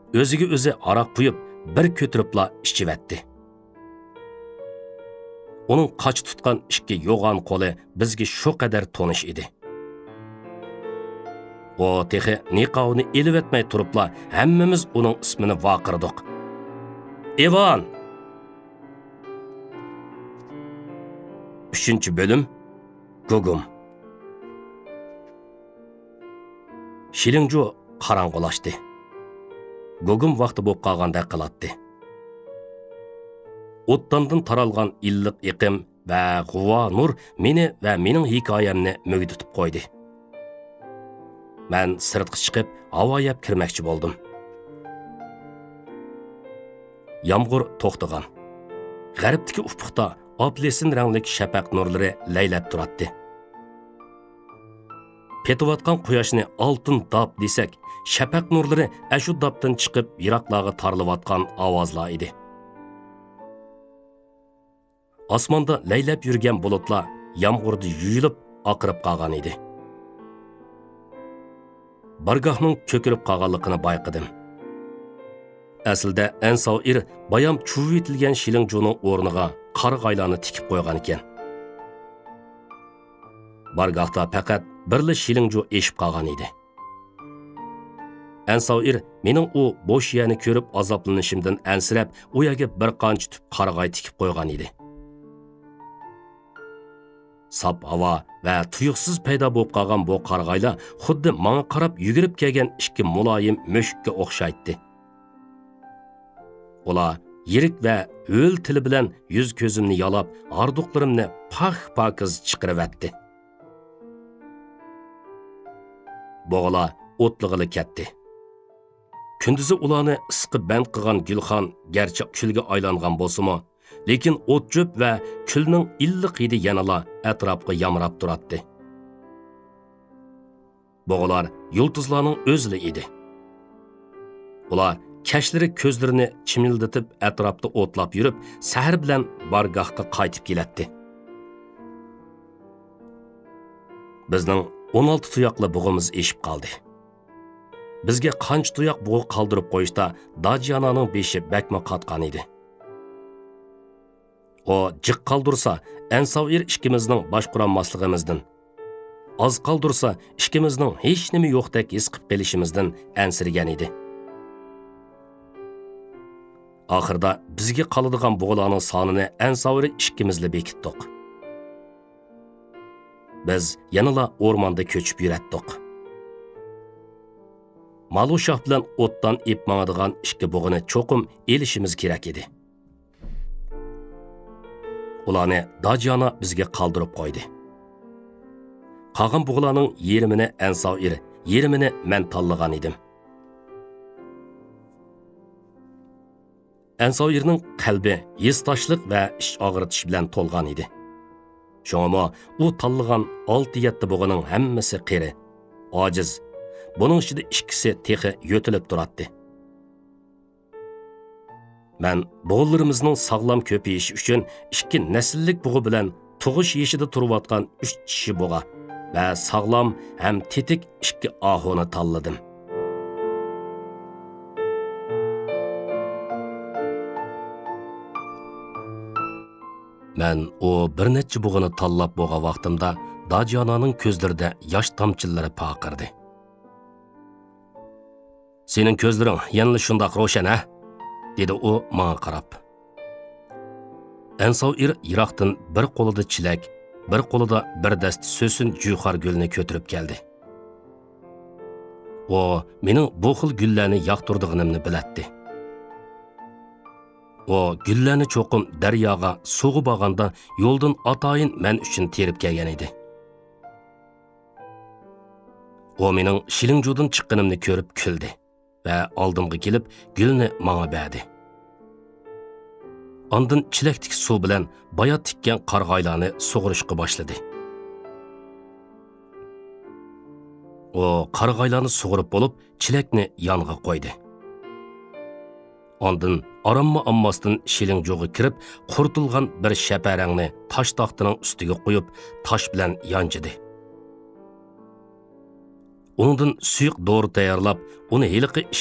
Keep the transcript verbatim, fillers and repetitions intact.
o'ziga o'zi aroq quyib, bir ko'tiribla ichivetdi. Uning qoch tutgan ikki yo'g'on qo'li bizga shu qadar tonish edi. O texi niqovini elib etmay turibla, hammamiz uning ismini vaqirdik. Ivan! uchinchi bölüm Gugum. Shilingjo qarong'ulashdi. Gugum vaqti bo'lib qolganda qilatdi. O'ttandan taralgan illiq iqim va g'uvo nur meni va mening hikoyamni mo'g'ditib qo'ydi. Men sirtqa chiqib, havo yeb kirmoqchi bo'ldim. Yomg'ir to'xtagan. G'arbdagi ufqda aplesin rangli shafaq nurlari laylab turadi. Petayotgan quyoshni oltin dab desak, shafaq nurlari ashu dabdan chiqib yiroqlarga tarilayotgan ovozlar edi. Osmonda laylab yurgan bulutlar yomg'irda yuyilib oqirib qolgan edi. Bargohning ko'kirib qolganligini bayqadim. Aslida Ansavir bayam chuvitilgan Shilingjoning o'rniga qarag'aylarni tikib qo'ygan ekan. Bargohda faqat birli Shilingjo eshib qolgan edi. Ansavir mening u bo'sh yerni ko'rib azoblanishimdan ansirab, u yerga bir qancha tub qarag'ay tikib qo'ygan edi. Sap havo va tuyuqsiz paydo bo'lib qolgan bu qarag'aylar xuddi menga qarab yugurib kelgan ikki muloyim mushukka o'xshaydi. Ular yirik va o'l tili bilan yuz ko'zimni yalab, arduqlarimni pax-pakiz chiqaribatdi. Bo'g'alar o'tlig'ili ketdi. Kunduzi ularni isqib band qilgan Gulxon garchi kulga aylangan bo'lsa-mu, lekin o't-jo'p va kulning illiq hidi yanala atrofga yamrab turadi. Bo'g'alar yulduzlarning o'zli edi. Ular kashlari ko'zlarini chimildatib atrofda o'tlab yurib, sahar bilan bargohga qaytib keladi. Bizning o'n olti tuyoqli bug'imiz eshib qoldi. Bizga qancha tuyoq bug'i qoldirib qo'yishda Dajananing beshi bakma qatgan edi. O jiq qoldirsa, Ansavir ikkimizning boshqaranmasligimizdan, oz qoldirsa, ikkimizning hech nima yo'qdek his qilib qilishimizdan ansirgan edi. Oxirda bizga qoladigan bug'larning sonini Ansavir ikkimizla bekitdik. Biz yanala o'rmonda ko'chib yuratdik. Malushoh bilan o'tdan ip mangadigan ikki bug'ini cho'qim elishimiz kerak edi. Ularni Dajana bizga qoldirib qo'ydi. Qolgan bug'larning yerimini Ansavir, yerimini men tanlagan edim. Ansavirning qalbi yestashlıq va ish og'ritish bilan to'lgan edi. Shunga u tanlagan olti yetti bug'ining hammasi qeri, ojiz. Buning ichida ikkisi texi yo'tilib turadi. Men bug'larimizning sog'lom ko'payishi uchun ikki nasllik bug'i bilan tug'ish yeshida turayotgan uch kishi bug'a va sog'lom ham tetik ikki ahoni tanladim. Men o bir necha bug'ini tanlab bo'lgan vaqtimda Dajananing ko'zlarida yosh tomchilari paqirdi. Sening ko'zlaring yana shundoq ro'shan, ha? Dedi u menga qarab. Ansavir yiroqdan bir qo'lida chilak, bir qo'lida bir dast so'sin juxar gulni ko'tirib keldi. O mening bu xil gullarni yoqtirdig'imni bilatdi. O gullarni cho'qim daryoga sug'ib olganda yo'ldan atayin men uchun terib kelgan edi. O mening Shilingjodan chiqqanimni ko'rib kuldi va oldimga kelib gulni menga berdi. Ondan chilakdagi suv bilan bayat tikkan qarg'aylarni sug'urishga boshladi. O qarg'aylarni sug'urib bo'lib, chilakni yonga qo'ydi. Ondan aramma ammasdan Shilingjoga kirib, qurtilgan bir shaparangni tosh taxtining ustiga qo'yib, tosh bilan yanjidi. Ondan suyuq dori tayyorlab, uni heliqi